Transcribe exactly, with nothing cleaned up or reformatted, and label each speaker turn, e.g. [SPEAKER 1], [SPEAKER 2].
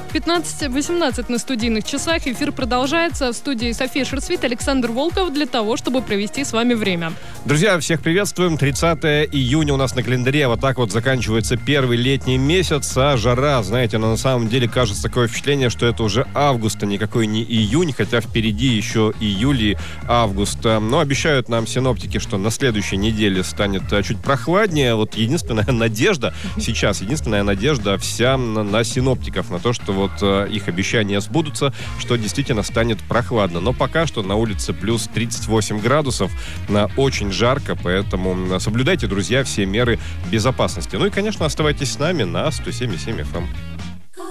[SPEAKER 1] пятнадцать восемнадцать на студийных часах. Эфир продолжается. В студии София Шерсвит, Александр Волков для того, чтобы провести с вами время.
[SPEAKER 2] Друзья, всех приветствуем. тридцатое июня у нас на календаре. Вот так вот заканчивается первый летний месяц. А жара, знаете, она на самом деле кажется такое впечатление, что это уже август, а никакой не июнь. Хотя впереди еще июль и август. Но обещают нам синоптики, что на следующей неделе станет чуть прохладнее. Вот единственная надежда сейчас, единственная надежда вся на, на синоптиков, на то, что вот э, их обещания сбудутся, что действительно станет прохладно. Но пока что на улице плюс тридцать восемь градусов, на очень жарко, поэтому соблюдайте, друзья, все меры безопасности. Ну и, конечно, оставайтесь с нами на сто семь и семь эф эм.